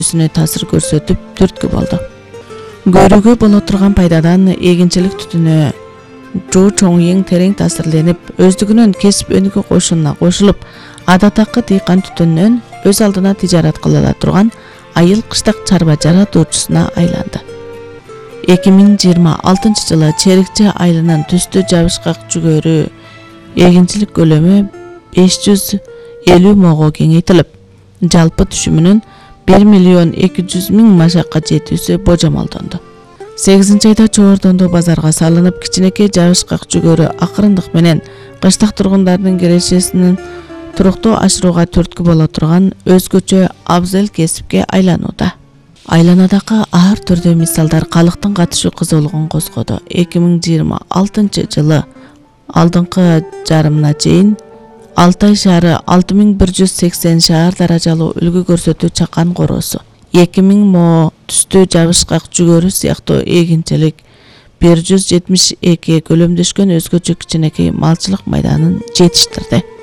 өсүнө таасир көрсөтүп түрткү болду. Көрүүгө боло турган пайдадан эгинчилик түтүнү Жу Чоңйиң терең таасирленип, өздүгүнүн кесип өнүгүү кошунуна кошулуп, адатакы дыйкан түтүнүнөн өз алдына тижарат кыла ала турган айыл кыштак чарба жаратуучусуна айланды. 2026 жылы Черикчи айылынын түстүү жабышкак жүгөрү эгинчилик көлөмү 550 мого кеңейтилип, жалпы түшүмүнүн 1.200.000 машакка жетүүсү божомолдонду. 8-айда Чоордондо базарга салынып, кичинекей жабышкак жүгөрү акырындык менен кыштак тургундардын кирешесинин туруктуу ашырууга түрткү боло турган өзгөчө абзел кесипке айланууда. Айланадагы ар түрдүү мисалдар калктын катышуу кызуулугун козгоду. 2026 жылы алдыңкы жарымына чейин Алтай шаары 6180 шаар даражалуу үлгү көрсөтүү чакан короосу, 2000 мо түстүү жабышкак жүгөрү сыяктуу эгинчилик, 172 көлөмдөшкөн өзгөчө кичинекей малчылык майданын жетиштирди.